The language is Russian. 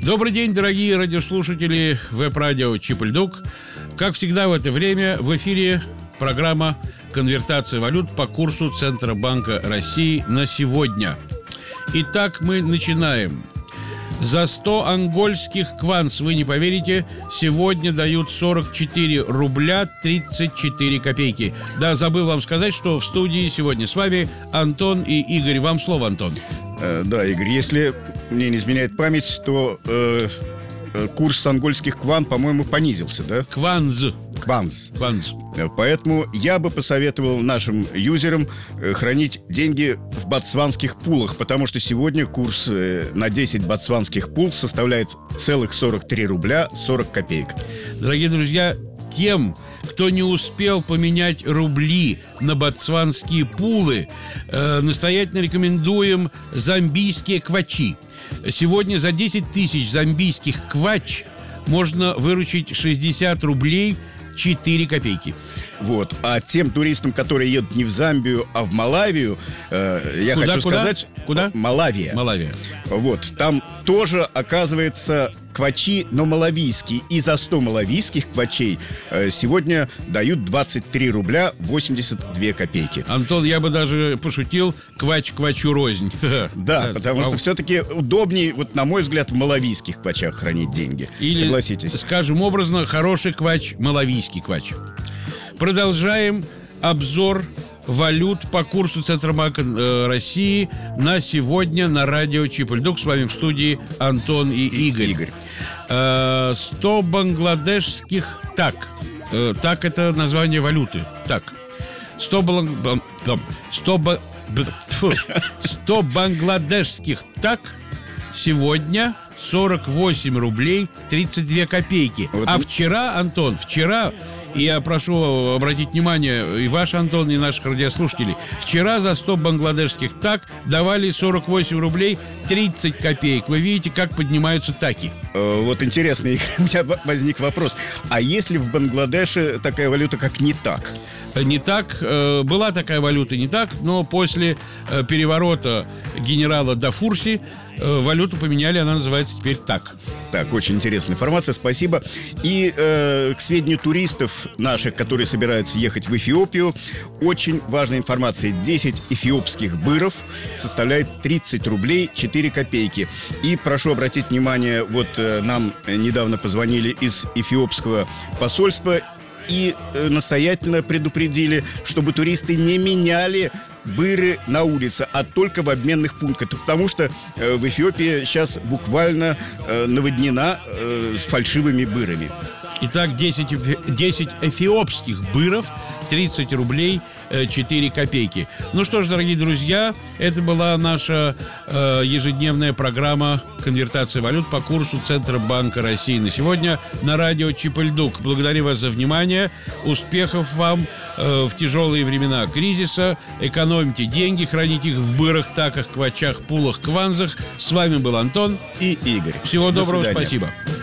Добрый день, дорогие радиослушатели веб-радио Чип-Льдук. Как всегда в это время в эфире программа «Конвертация валют» по курсу Центробанка России на сегодня. Итак, мы начинаем. За 100 ангольских кванс, вы не поверите, сегодня дают 44 рубля 34 копейки. Да, забыл вам сказать, что в студии сегодня с вами Антон и Игорь. Вам слово, Антон. Да, Игорь, если мне не изменяет память, то курс ангольских кван, по-моему, понизился, да? Кванз. Поэтому я бы посоветовал нашим юзерам хранить деньги в ботсванских пулах, потому что сегодня курс на 10 ботсванских пул составляет целых 43 рубля 40 копеек. Дорогие друзья, тем, кто не успел поменять рубли на ботсванские пулы, настоятельно рекомендуем замбийские квачи. Сегодня за 10 тысяч замбийских квач можно выручить 60 рублей 4 копейки. Вот. А тем туристам, которые едут не в Замбию, а в Малавию, я хочу сказать... Куда? Малавия. Вот. Там тоже, оказывается, квачи, но малавийские. И за 100 малавийских квачей сегодня дают 23 рубля 82 копейки. Антон, я бы даже пошутил: квач квачу рознь. Да, потому что все-таки удобнее, вот на мой взгляд, в малавийских квачах хранить деньги. Или, согласитесь. Скажем образно, хороший квач, малавийский квач. Продолжаем обзор валют по курсу Центробанка России на сегодня на радио Чип-Льдук. С вами в студии Антон и Игорь. 100 бангладешских так. Так — это название валюты. Так. 100 бангладешских так сегодня 48 рублей 32 копейки. Вот. А вчера, Антон, и я прошу обратить внимание и ваш, Антон, и наших радиослушателей, вчера за 100 бангладешских так давали 48 рублей 30 копеек. Вы видите, как поднимаются таки. Вот интересно, у меня возник вопрос. А если в Бангладеше такая валюта, как не так? Не так. Была такая валюта не так, но после переворота генерала Дафурси валюту поменяли, она называется теперь так. Так, очень интересная информация, спасибо. И к сведению туристов наших, которые собираются ехать в Эфиопию, очень важная информация. 10 эфиопских быров составляет 30 рублей 4 копейки. И прошу обратить внимание, вот нам недавно позвонили из эфиопского посольства и настоятельно предупредили, чтобы туристы не меняли быры на улице, а только в обменных пунктах, потому что в Эфиопии сейчас буквально наводнена фальшивыми бырами. Итак, 10 эфиопских быров, 30 рублей 4 копейки. Ну что ж, дорогие друзья, это была наша ежедневная программа «Конвертация валют» по курсу Центробанка России на сегодня на радио Чип-Льдук. Благодарю вас за внимание. Успехов вам в тяжелые времена кризиса. Экономьте деньги, храните их в бырах, таках, квачах, пулах, кванзах. С вами был Антон и Игорь. Всего доброго, спасибо.